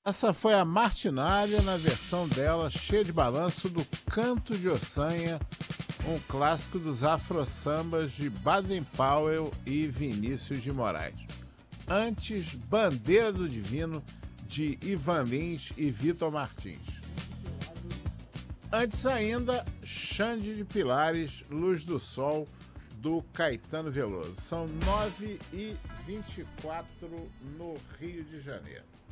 Essa foi a Martinália na versão dela, cheia de balanço, do Canto de Ossanha, um clássico dos afro-sambas de Baden Powell e Vinícius de Moraes. Antes, Bandeira do Divino, de Ivan Lins e Vitor Martins. Antes ainda, Xande de Pilares, Luz do Sol, do Caetano Veloso. São 9h24 no Rio de Janeiro.